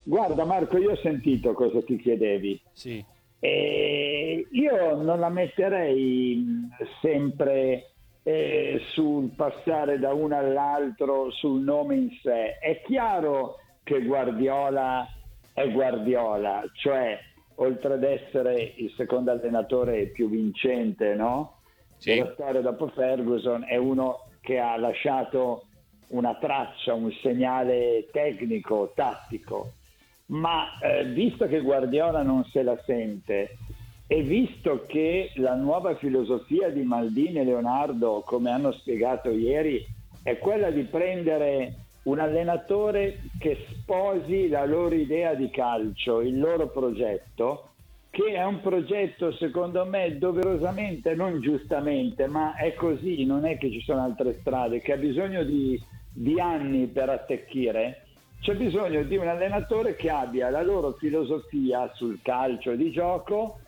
Guarda Marco, io ho sentito cosa ti chiedevi. Sì. E io non la metterei sempre sul passare da uno all'altro, sul nome in sé. È chiaro che Guardiola è Guardiola, cioè oltre ad essere il secondo allenatore più vincente, no? Sì. Della storia dopo Ferguson, è uno che ha lasciato una traccia, un segnale tecnico, tattico. Ma visto che Guardiola non se la sente e visto che la nuova filosofia di Maldini e Leonardo, come hanno spiegato ieri, è quella di prendere un allenatore che sposi la loro idea di calcio, il loro progetto, che è un progetto secondo me doverosamente, non giustamente, ma è così, non è che ci sono altre strade, che ha bisogno di anni per attecchire. C'è bisogno di un allenatore che abbia la loro filosofia sul calcio di gioco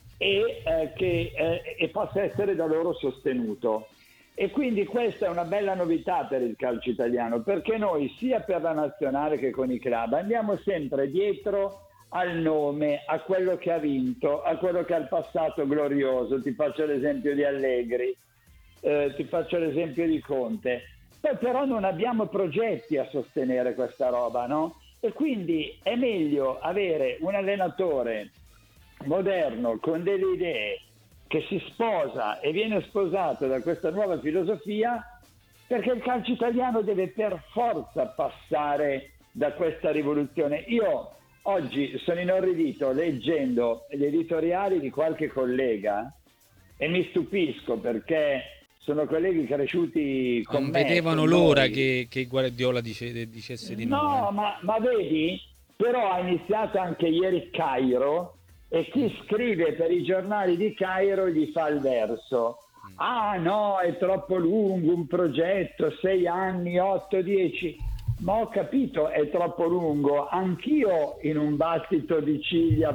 e possa essere da loro sostenuto. E quindi questa è una bella novità per il calcio italiano, perché noi sia per la nazionale che con i club andiamo sempre dietro al nome, a quello che ha vinto, a quello che ha il passato glorioso. Ti faccio l'esempio di Allegri, ti faccio l'esempio di Conte. Poi però non abbiamo progetti a sostenere questa roba, no? E quindi è meglio avere un allenatore moderno con delle idee, che si sposa e viene sposato da questa nuova filosofia, perché il calcio italiano deve per forza passare da questa rivoluzione. Io oggi sono inorridito leggendo gli editoriali di qualche collega e mi stupisco, perché sono colleghi cresciuti con Non me. vedevano con l'ora noi. che Guardiola dicesse di no. No, ma vedi, però ha iniziato anche ieri Cairo e chi scrive per i giornali di Cairo gli fa il verso. Ah no, è troppo lungo un progetto, 6 anni, 8, 10. Ma ho capito, è troppo lungo. Anch'io in un battito di ciglia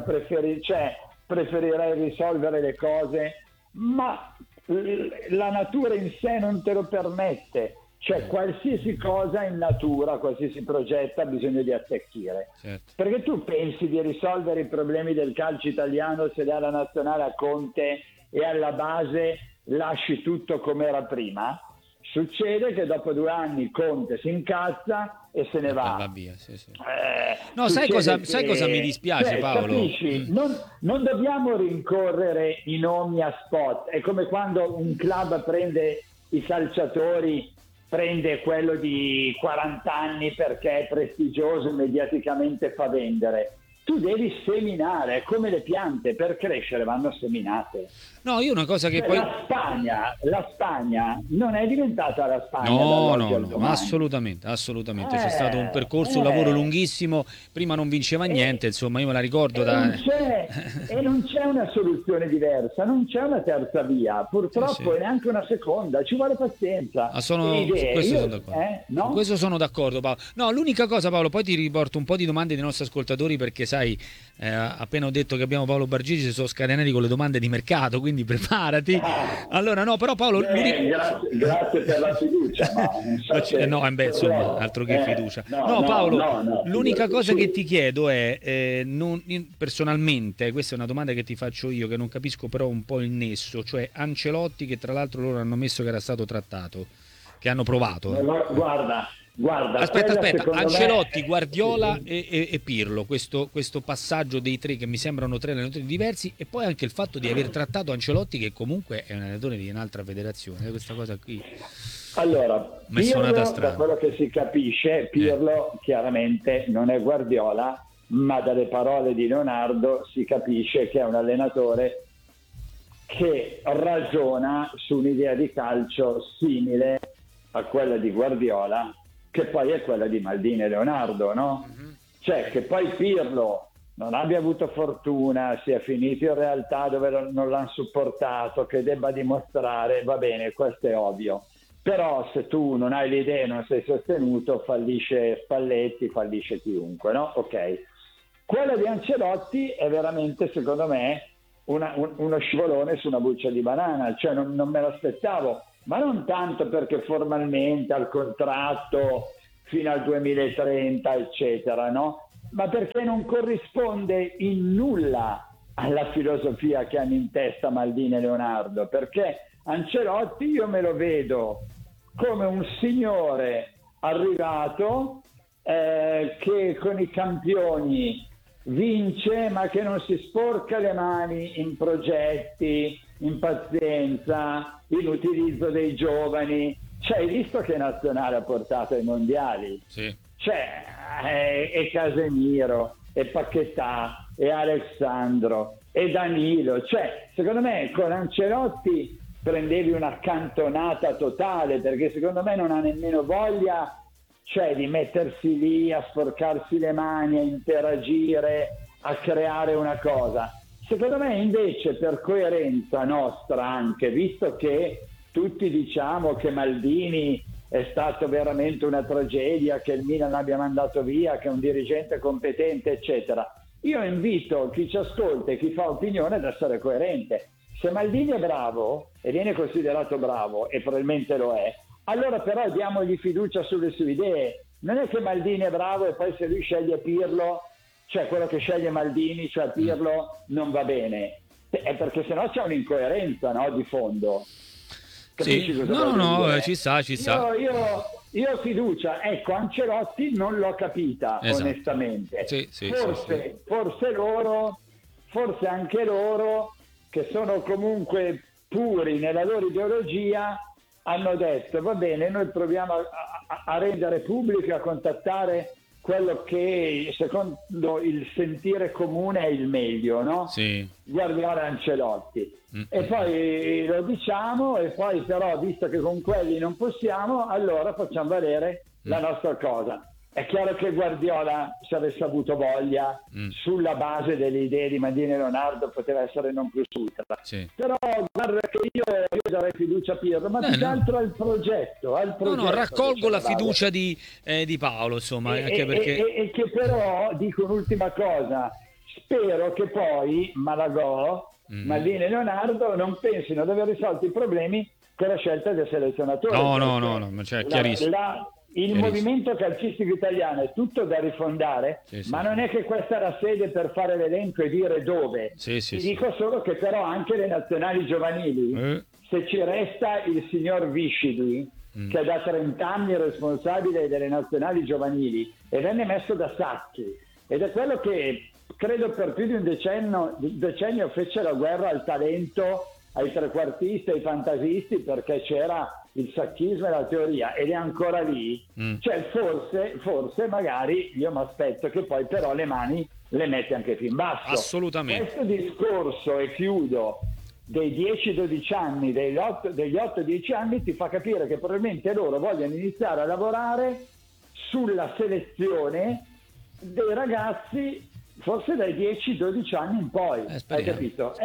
preferirei risolvere le cose, ma la natura in sé non te lo permette. Cioè qualsiasi cosa in natura, qualsiasi progetto ha bisogno di attecchire. Certo. Perché tu pensi di risolvere i problemi del calcio italiano se dalla nazionale a Conte e alla base lasci tutto come era prima? Succede che dopo 2 anni Conte si incazza e se ne va. Va via, sì. No, sai Succede cosa mi dispiace, cioè, Paolo? capisci? Non dobbiamo rincorrere i nomi a spot. È come quando un club prende i calciatori, prende quello di 40 anni perché è prestigioso e mediaticamente fa vendere. Tu devi seminare, è come le piante, per crescere vanno seminate. No, io una cosa che Cioè, poi... la Spagna non è diventata la Spagna No, dall'oggi al ma domani. assolutamente. C'è stato un percorso, un lavoro lunghissimo. Prima non vinceva niente, insomma, io me la ricordo da... Non c'è una soluzione diversa, non c'è una terza via, purtroppo, Sì. e neanche una seconda, ci vuole pazienza. Su questo sono d'accordo. No? Su questo sono d'accordo, Paolo. No, l'unica cosa, Paolo, poi ti riporto un po' di domande dei nostri ascoltatori, perché sai, appena ho detto che abbiamo Paolo Bargigi, si sono scatenati con le domande di mercato, quindi preparati. Allora, no, però Paolo... Grazie per la fiducia, ma non so se... No, insomma, altro che fiducia. No, Paolo, l'unica cosa che ti chiedo è, personalmente, questa è una domanda che ti faccio io, che non capisco però un po' il nesso, cioè Ancelotti, che tra l'altro loro hanno messo che era stato trattato, che hanno provato. Guarda, aspetta, Ancelotti, me... Guardiola e Pirlo, questo passaggio dei tre, che mi sembrano 3 allenatori diversi, e poi anche il fatto di aver trattato Ancelotti, che comunque è un allenatore di un'altra federazione, questa cosa qui. Allora, Pirlo, da quello che si capisce, Pirlo chiaramente non è Guardiola, ma dalle parole di Leonardo si capisce che è un allenatore che ragiona su un'idea di calcio simile a quella di Guardiola, che poi è quella di Maldini e Leonardo, no? Cioè che poi Pirlo non abbia avuto fortuna, sia finito in realtà dove non l'hanno supportato, che debba dimostrare, va bene, questo è ovvio. Però se tu non hai le idee, non sei sostenuto, fallisce Spalletti, fallisce chiunque, no? Ok. Quella di Ancelotti è veramente, secondo me, uno scivolone su una buccia di banana, cioè non me l'aspettavo, ma non tanto perché formalmente al contratto fino al 2030, eccetera, no? ma perché non corrisponde in nulla alla filosofia che hanno in testa Maldini e Leonardo, perché Ancelotti io me lo vedo come un signore arrivato che con i campioni vince, ma che non si sporca le mani in progetti, in pazienza, in utilizzo dei giovani. Cioè, hai visto che nazionale ha portato ai mondiali? Sì. Cioè, e Casemiro, e Paquetá, e Alessandro, e Danilo. Cioè, secondo me con Ancelotti prendevi una cantonata totale, perché secondo me non ha nemmeno voglia, cioè, di mettersi lì a sporcarsi le mani, a interagire, a creare una cosa. Secondo me invece, per coerenza nostra anche, visto che tutti diciamo che Maldini è stato veramente una tragedia, che il Milan l'abbia mandato via, che è un dirigente competente, eccetera, io invito chi ci ascolta e chi fa opinione ad essere coerente. Se Maldini è bravo e viene considerato bravo, e probabilmente lo è, allora però diamogli fiducia sulle sue idee. Non è che Maldini è bravo e poi se lui sceglie Pirlo, cioè quello che sceglie Maldini, cioè Pirlo, non va bene. È perché sennò c'è un'incoerenza, no, di fondo. Capisci cosa voglio dire? Ci sta. Io ho fiducia. Ecco, Ancelotti non l'ho capita, esatto, onestamente. Forse loro, forse anche loro, che sono comunque puri nella loro ideologia, hanno detto va bene, noi proviamo a rendere pubblico, a contattare quello che secondo il sentire comune è il meglio, no? Sì. Guardiola, Ancelotti. E poi lo diciamo, e poi però, visto che con quelli non possiamo, allora facciamo valere la nostra cosa. È chiaro che Guardiola, se avesse avuto voglia, sulla base delle idee di Maldini e Leonardo, poteva essere non più ultra. Sì. Però guarda che io darei fiducia a Pirlo, ma più che altro al progetto. Raccolgo la fiducia di Paolo, insomma. Anche perché... e che però, dico un'ultima cosa, spero che poi Malagò, Maldini e Leonardo non pensino ad aver risolto i problemi con la scelta del selezionatore. No, cioè, chiarissimo. Il movimento calcistico italiano è tutto da rifondare, ma non è che questa è la sede per fare l'elenco e dire dove. Dico solo che però anche le nazionali giovanili, se ci resta il signor Viscidi, che è da 30 anni responsabile delle nazionali giovanili e venne messo da Sacchi, ed è quello che credo per più di un decennio fece la guerra al talento, ai trequartisti, ai fantasisti, perché c'era il sacchismo e la teoria, ed è ancora lì. Cioè forse magari io mi aspetto che poi però le mani le mette anche più in basso. Assolutamente. Questo discorso, e chiudo, dei 10-12 anni, degli 8-10 anni, ti fa capire che probabilmente loro vogliono iniziare a lavorare sulla selezione dei ragazzi forse dai 10-12 anni in poi. Hai capito?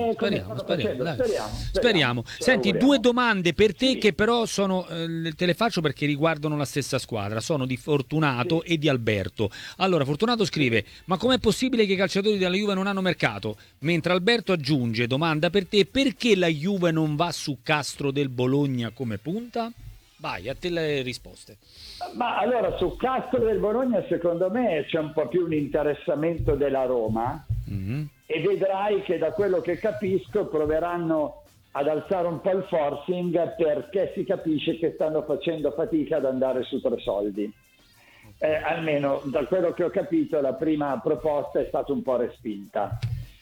Speriamo. Senti, due domande per te, che però sono te le faccio perché riguardano la stessa squadra, sono di Fortunato e di Alberto. Allora, Fortunato scrive: ma com'è possibile che i calciatori della Juve non hanno mercato? Mentre Alberto aggiunge: domanda per te, perché la Juve non va su Castro del Bologna come punta? Vai, a te le risposte. Ma allora, su Castro del Bologna secondo me c'è un po' più un interessamento della Roma, e vedrai che, da quello che capisco, proveranno ad alzare un po' il forcing, perché si capisce che stanno facendo fatica ad andare su 3 soldi. Almeno da quello che ho capito, la prima proposta è stata un po' respinta.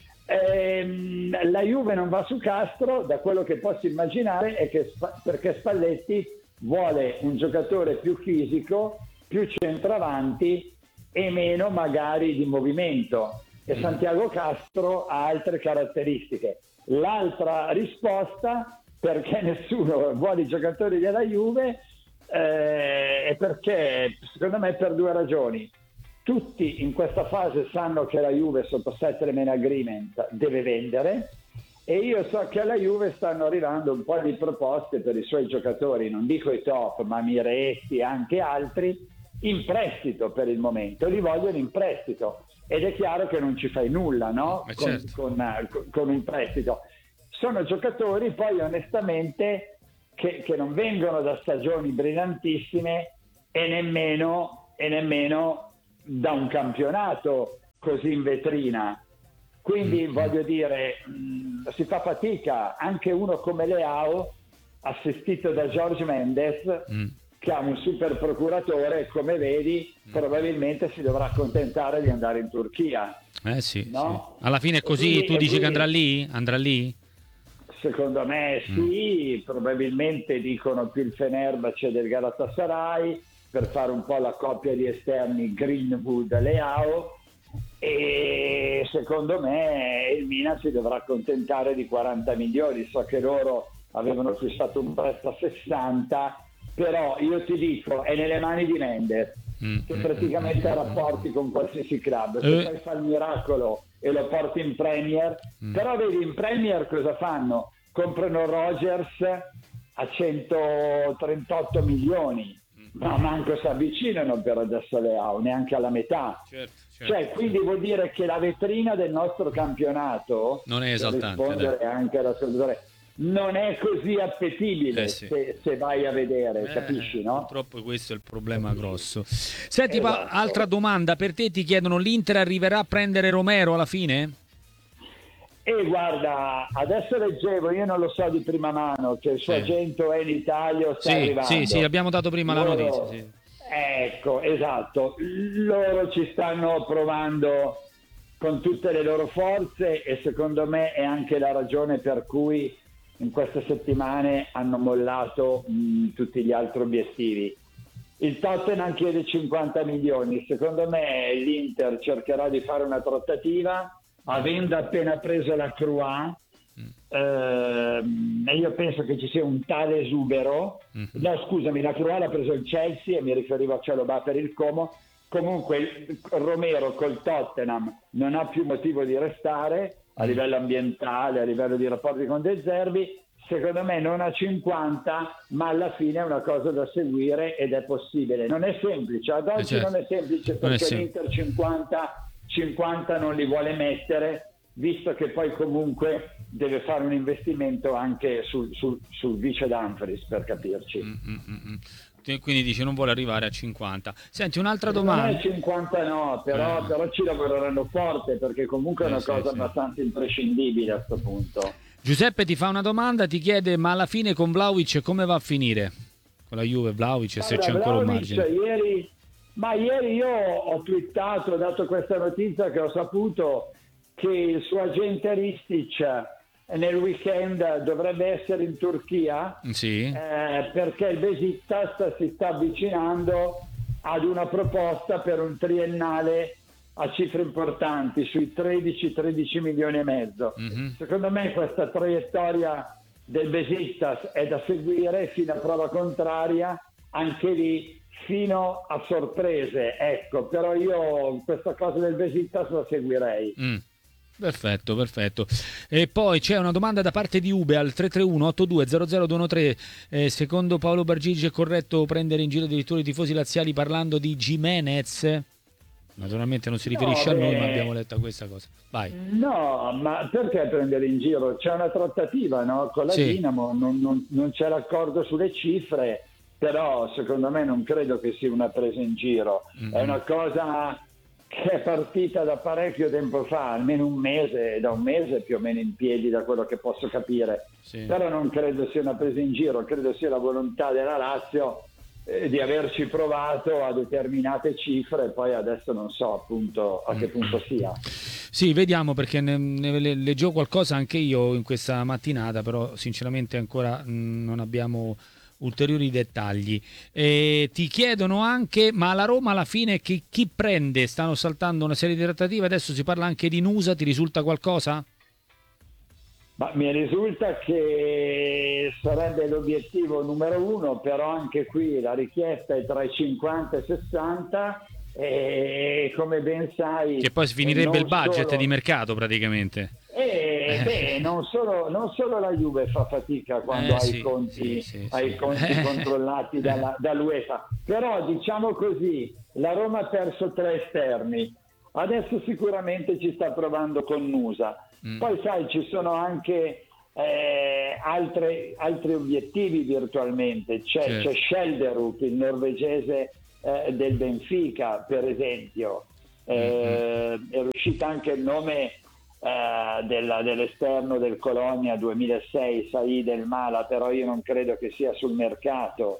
La Juve non va su Castro, da quello che posso immaginare è che perché Spalletti vuole un giocatore più fisico, più centravanti e meno magari di movimento, e Santiago Castro ha altre caratteristiche. L'altra risposta, perché nessuno vuole i giocatori della Juve, è perché, secondo me, per 2 ragioni. Tutti in questa fase sanno che la Juve sotto settlement agreement deve vendere, e io so che alla Juve stanno arrivando un po' di proposte per i suoi giocatori, non dico i top, ma Miretti e anche altri, in prestito per il momento, li vogliono in prestito, ed è chiaro che non ci fai nulla, no? Con un prestito. Sono giocatori poi onestamente che non vengono da stagioni brillantissime e nemmeno da un campionato così in vetrina. Quindi voglio dire, si fa fatica. Anche uno come Leao, assistito da Jorge Mendes, che ha un super procuratore, come vedi, probabilmente si dovrà accontentare di andare in Turchia. Sì, no? Alla fine è così, tu dici che andrà lì? Andrà lì? Secondo me sì, probabilmente dicono più il Fenerbahce del Galatasaray, per fare un po' la coppia di esterni Greenwood-Leao, e secondo me il Milan si dovrà accontentare di 40 milioni. So che loro avevano acquistato un prezzo a 60, però io ti dico, è nelle mani di Mendes, che praticamente ha rapporti con qualsiasi club. Se poi fa il miracolo e lo porti in Premier, però vedi, in Premier cosa fanno? Comprano Rodgers a 138 milioni, ma manco si avvicinano per adesso Leao, neanche alla metà. Certo. Cioè, quindi vuol dire che la vetrina del nostro campionato, non è esaltante, per rispondere anche alla sua, non è così appetibile se vai a vedere, capisci, no? Purtroppo questo è il problema grosso. Senti, altra domanda per te, ti chiedono: l'Inter arriverà a prendere Romero alla fine? E guarda, adesso leggevo, io non lo so di prima mano, che il suo agente è in Italia o sta arrivando. Sì, abbiamo dato prima la notizia, sì. Ecco, esatto, loro ci stanno provando con tutte le loro forze, e secondo me è anche la ragione per cui in queste settimane hanno mollato tutti gli altri obiettivi. Il Tottenham chiede 50 milioni, secondo me l'Inter cercherà di fare una trattativa, avendo appena preso la Croix. Io penso che ci sia un tale esubero. No, scusami, la Croix l'ha preso il Chelsea e mi riferivo a Chalobah per il Como. Comunque Romero col Tottenham non ha più motivo di restare a livello ambientale, a livello di rapporti con De Zerbi. Secondo me non a 50, ma alla fine è una cosa da seguire ed è possibile. Non è semplice, ad oggi non è semplice, perché l'Inter 50 non li vuole mettere, visto che poi comunque deve fare un investimento anche sul vice Dumfries, per capirci. Quindi dice non vuole arrivare a 50. Senti, un'altra domanda. Non è 50 no, però ci lavoreranno forte, perché comunque è una cosa abbastanza imprescindibile a questo punto. Giuseppe ti fa una domanda, ti chiede: ma alla fine con Vlahovic come va a finire? Con la Juve Vlahovic, se c'è ancora un margine. Ieri io ho twittato, ho dato questa notizia, che ho saputo che il suo agente Ristic nel weekend dovrebbe essere in Turchia, perché il Besiktas si sta avvicinando ad una proposta per un triennale a cifre importanti, sui 13 milioni e mezzo. Secondo me questa traiettoria del Besiktas è da seguire fino a prova contraria, anche lì fino a sorprese, ecco, però io questa cosa del Besiktas la seguirei. Perfetto. E poi c'è una domanda da parte di Ube al 331-8200-213. Secondo Paolo Bargigi è corretto prendere in giro addirittura i tifosi laziali parlando di Gimenez? Naturalmente non si riferisce a noi, ma abbiamo letto questa cosa. Vai. No, ma perché prendere in giro? C'è una trattativa, no? Con la Dinamo, non c'è l'accordo sulle cifre, però secondo me non credo che sia una presa in giro. È una cosa che è partita da parecchio tempo fa, almeno da un mese più o meno in piedi, da quello che posso capire. Però non credo sia una presa in giro, credo sia la volontà della Lazio di averci provato a determinate cifre, poi adesso non so appunto a che punto sia. Sì, vediamo, perché ne leggevo qualcosa anche io in questa mattinata, però sinceramente ancora non abbiamo ulteriori dettagli. Ti chiedono anche: ma la Roma alla fine chi prende? Stanno saltando una serie di trattative, adesso si parla anche di Nusa, ti risulta qualcosa? Ma mi risulta che sarebbe l'obiettivo numero uno, però anche qui la richiesta è tra i 50 e i 60, e come ben sai... Che poi finirebbe il budget di mercato praticamente. Non solo la Juve fa fatica quando ha i conti controllati dall'UEFA, però diciamo così, la Roma ha perso 3 esterni, adesso sicuramente ci sta provando con Nusa. Poi sai, ci sono anche altri obiettivi virtualmente, c'è Schelderud, il norvegese del Benfica, per esempio. È uscito anche il nome dell'esterno del Colonia 2006, Said El Mala, però io non credo che sia sul mercato.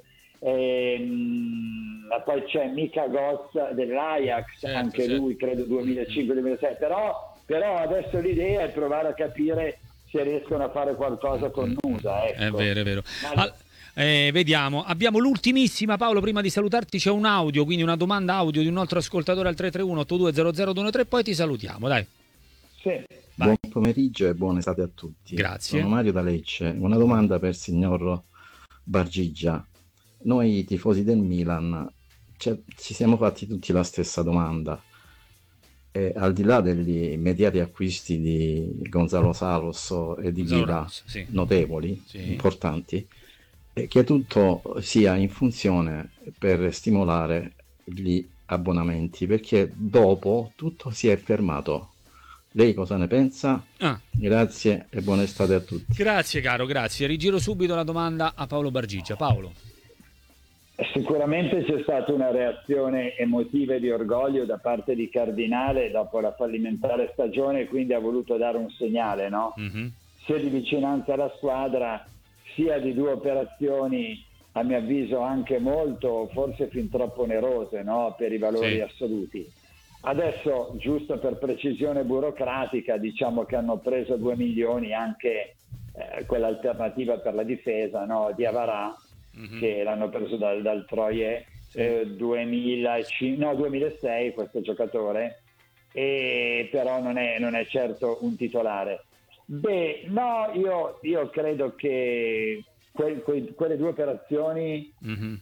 Poi c'è Mika Gozza dell'Ajax, certo, anche certo. Lui credo 2005-2006, però adesso l'idea è provare a capire se riescono a fare qualcosa con Nusa, ecco. È vero. Vediamo, abbiamo l'ultimissima, Paolo, prima di salutarti c'è un audio, quindi una domanda audio di un altro ascoltatore al 331-8200-213, poi ti salutiamo, dai. Sì. Buon pomeriggio e buona estate a tutti. Grazie. Sono Mario da Lecce. Una domanda per il signor Bargigia. Noi tifosi del Milan ci siamo fatti tutti la stessa domanda. E al di là degli immediati acquisti di Gonzalo Saros e di Vila, sì. notevoli, sì. importanti, che tutto sia in funzione per stimolare gli abbonamenti, perché dopo tutto si è fermato. Lei cosa ne pensa? Grazie e buona estate a tutti. Grazie caro, grazie. Rigiro subito la domanda a Paolo Bargigia. Paolo. Sicuramente c'è stata una reazione emotiva e di orgoglio da parte di Cardinale dopo la fallimentare stagione, quindi ha voluto dare un segnale, no? Sia di vicinanza alla squadra, sia di due operazioni a mio avviso anche molto, forse fin troppo onerose, no? Per i valori assoluti. Adesso, giusto per precisione burocratica, diciamo che hanno preso 2 milioni anche quell'alternativa per la difesa, no? Di Avarà, che l'hanno preso dal Troyes 2006 questo giocatore, e però non è certo un titolare. Io credo che quelle due operazioni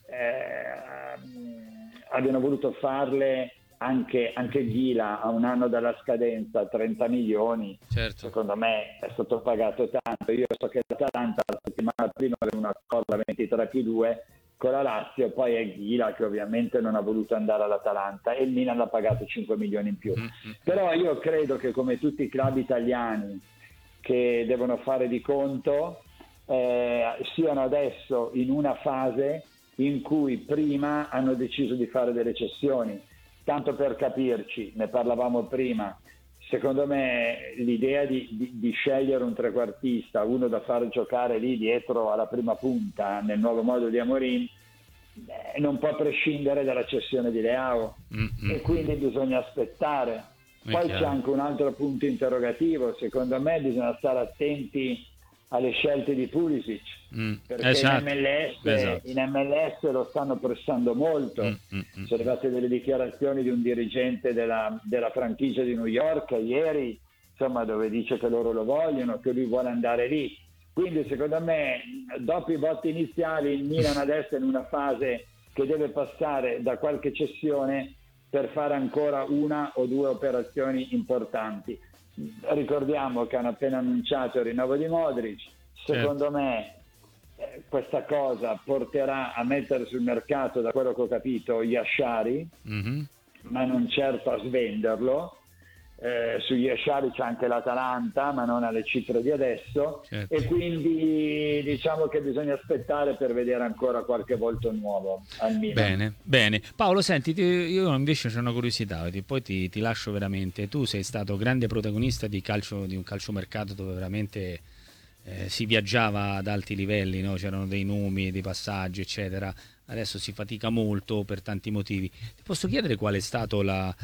abbiano voluto farle anche Ghila a un anno dalla scadenza, 30 milioni, certo. Secondo me è sottopagato tanto. Io so che l'Atalanta la settimana prima aveva un accordo a 23+2 con la Lazio, poi è Ghila che ovviamente non ha voluto andare all'Atalanta e il Milan l'ha pagato 5 milioni in più. Però io credo che, come tutti i club italiani che devono fare di conto, siano adesso in una fase in cui prima hanno deciso di fare delle cessioni. Tanto per capirci, ne parlavamo prima, secondo me l'idea di scegliere un trequartista, uno da far giocare lì dietro alla prima punta nel nuovo modo di Amorim, non può prescindere dalla cessione di Leao, e quindi bisogna aspettare. Poi c'è anche un altro punto interrogativo, secondo me bisogna stare attenti alle scelte di Pulisic, perché in MLS lo stanno pressando molto. Sono arrivate delle dichiarazioni di un dirigente della franchigia di New York ieri, insomma, dove dice che loro lo vogliono, che lui vuole andare lì. Quindi secondo me, dopo i botti iniziali, il Milan adesso è in una fase che deve passare da qualche cessione per fare ancora una o due operazioni importanti. Ricordiamo che hanno appena annunciato il rinnovo di Modric. Secondo me questa cosa porterà a mettere sul mercato, da quello che ho capito, Yashari, ma non certo a svenderlo. Su Yashari c'è anche l'Atalanta, ma non alle cifre di adesso, certo. E quindi diciamo che bisogna aspettare per vedere ancora qualche volto nuovo al Milan. Bene. Paolo, senti, io invece c'ho una curiosità, poi ti lascio veramente. Tu sei stato grande protagonista di un calciomercato dove veramente si viaggiava ad alti livelli, no? C'erano dei nomi, dei passaggi, eccetera. Adesso si fatica molto per tanti motivi. Ti posso chiedere qual è stato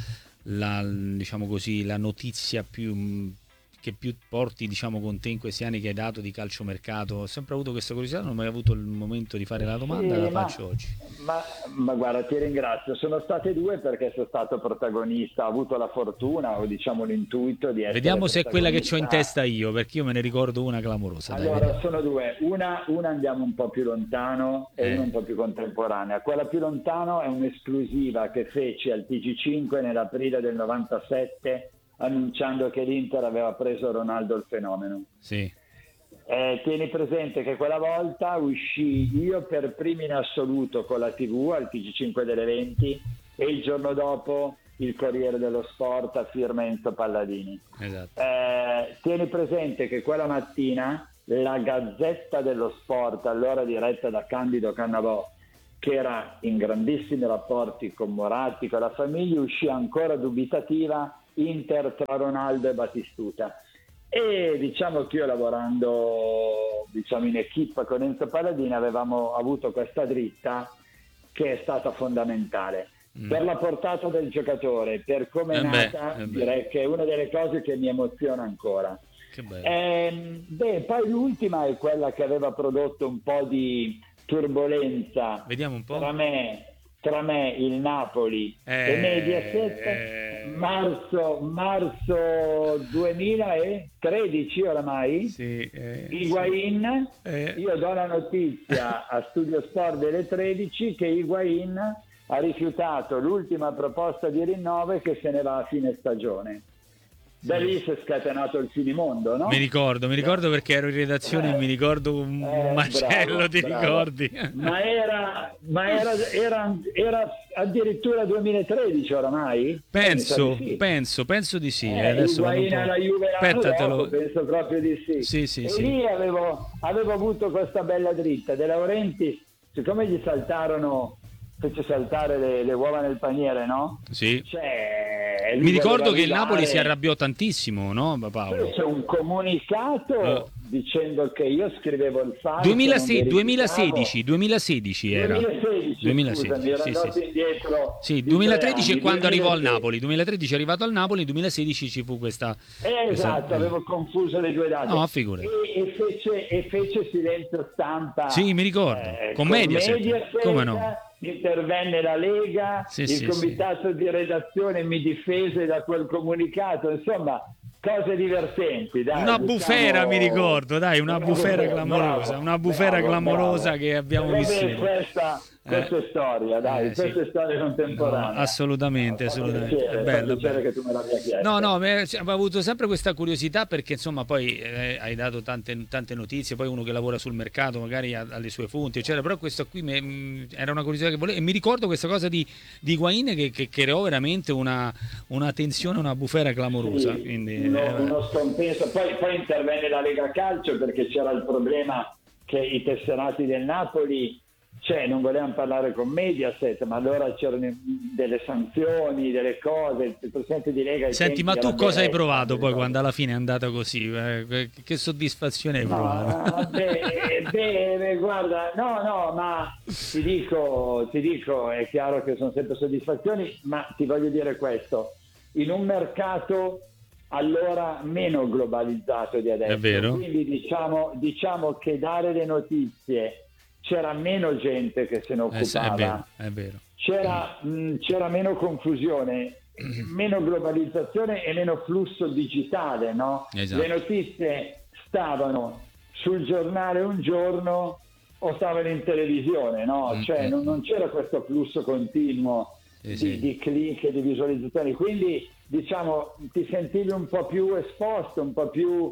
diciamo così, la notizia che più porti, diciamo, con te in questi anni che hai dato di calciomercato? Ho sempre avuto questa curiosità, non ho mai avuto il momento di fare la domanda, la faccio oggi. Ma guarda, ti ringrazio. Sono state due, perché sono stato protagonista, ho avuto la fortuna o diciamo l'intuito di essere. Vediamo se è quella che c'ho in testa io, perché io me ne ricordo una clamorosa. Allora, sono due. Una andiamo un po' più lontano e una un po' più contemporanea. Quella più lontano è un'esclusiva che feci al TG5 nell'aprile del 97, annunciando che l'Inter aveva preso Ronaldo il fenomeno. Sì. Tieni presente che quella volta uscì io per primo in assoluto con la TV al TG5 delle 20 e il giorno dopo il Corriere dello Sport a firma Enzo Palladini. Esatto. Tieni presente che quella mattina la Gazzetta dello Sport, allora diretta da Candido Cannavò, che era in grandissimi rapporti con Moratti, con la famiglia, uscì ancora dubitativa Inter tra Ronaldo e Batistuta. E diciamo che io, lavorando in equipe con Enzo Palladini, avevamo avuto questa dritta che è stata fondamentale per la portata del giocatore, per come è nata. Direi che è una delle cose che mi emoziona ancora. Che bello. Poi l'ultima è quella che aveva prodotto un po' di turbolenza. Vediamo un po'. Tra me, il Napoli e Mediaset, marzo 2013 oramai. Sì, Higuain, io do la notizia a Studio Sport delle 13 che Higuain ha rifiutato l'ultima proposta di rinnovo e che se ne va a fine stagione. Da lì si è scatenato il finimondo, no? Mi ricordo perché ero in redazione e mi ricordo un macello, ti ricordi? Ma era addirittura 2013 oramai? Penso di sì. Adesso la Juve, penso proprio di sì. Sì. Lì avevo avuto questa bella dritta. De Laurenti, siccome gli fece saltare le uova nel paniere, no? Sì. Mi ricordo che il Napoli si arrabbiò tantissimo, no, Paolo? C'è un comunicato dicendo che io scrivevo il falso. 2016 era. 2016, scusami, era andato indietro. Sì, 2013 è quando arrivò al Napoli. 2013 è arrivato al Napoli, 2016 ci fu questa. Esatto, avevo confuso le due date. No, figurati. E fece silenzio stampa. Sì, mi ricordo. Con Mediaset. Come no? Intervenne la Lega, il comitato di redazione mi difese da quel comunicato, insomma cose divertenti, dai, una bufera, mi ricordo, dai, una bufera clamorosa, bravo. Che abbiamo vissuto. Questa è storia, dai, questa è storia contemporanea. No, assolutamente. È bello. Che tu me l'abbia chiesto. No, avevo avuto sempre questa curiosità perché insomma poi hai dato tante notizie, poi uno che lavora sul mercato magari ha le sue fonti, eccetera, però questo qui era una curiosità che volevo, e mi ricordo questa cosa di Higuain che creò veramente una tensione, una bufera clamorosa. Sì, quindi, uno scompenso, poi intervenne la Lega Calcio perché c'era il problema che i tesserati del Napoli non volevano parlare con Mediaset, ma allora c'erano delle sanzioni, delle cose, il presidente di Lega. Senti, ma tu cosa hai provato poi quando alla fine è andata così? Che soddisfazione hai provato? Guarda, no, ma ti dico, è chiaro che sono sempre soddisfazioni, ma ti voglio dire questo, in un mercato allora meno globalizzato di adesso, è vero. Quindi diciamo che dare le notizie, c'era meno gente che se ne occupava, è vero. C'era meno confusione, meno globalizzazione e meno flusso digitale, no? Esatto. Le notizie stavano sul giornale un giorno o stavano in televisione, no? Non c'era questo flusso continuo di click e di visualizzazioni, quindi diciamo ti sentivi un po' più esposto, un po' più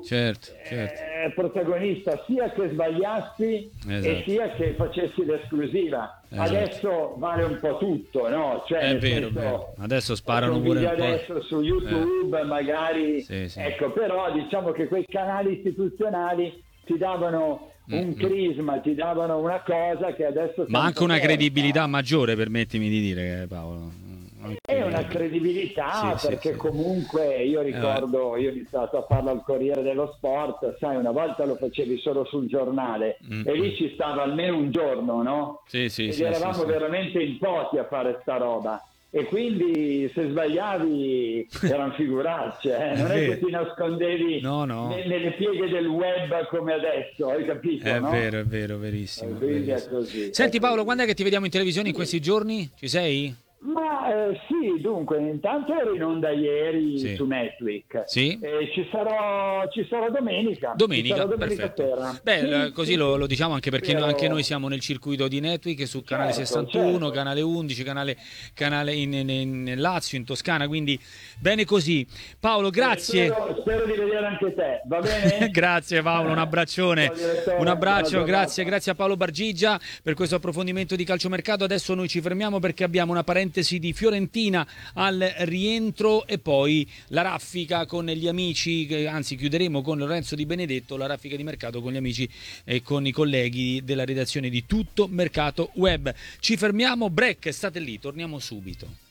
protagonista, sia che sbagliassi e sia che facessi l'esclusiva. Adesso vale un po' tutto, no? È vero. Adesso sparano pure un po'. Adesso su YouTube magari ecco, però diciamo che quei canali istituzionali ti davano un crisma, ti davano una cosa che adesso ma anche una credibilità maggiore, permettimi di dire, Paolo. È una credibilità perché comunque io ricordo, io ho iniziato a farlo al Corriere dello Sport, sai, una volta lo facevi solo sul giornale e lì ci stava almeno un giorno, no? Ed eravamo veramente in pochi a fare sta roba. E quindi se sbagliavi erano figuracce, non è che ti nascondevi nelle pieghe del web come adesso, hai capito? È vero, verissimo. Quindi è così. Senti Paolo, quando è che ti vediamo in televisione in questi giorni? Ci sei? Ma sì, dunque, intanto ero in onda ieri su Netflix. Sì. Ci sarò domenica. Domenica Sera. Beh, così lo diciamo anche perché anche noi siamo nel circuito di Netflix su canale 61, canale 11, canale in Lazio, in Toscana, quindi bene così. Paolo, grazie. Spero di vedere anche te, va bene? Grazie Paolo, un abbraccione. Un abbraccio, grazie a Paolo Bargigia per questo approfondimento di calciomercato. Adesso noi ci fermiamo perché abbiamo una parentesi sintesi di Fiorentina al rientro e poi la raffica con gli amici, anzi chiuderemo con Lorenzo Di Benedetto la raffica di mercato con gli amici e con i colleghi della redazione di Tutto Mercato Web. Ci fermiamo, break, state lì, torniamo subito.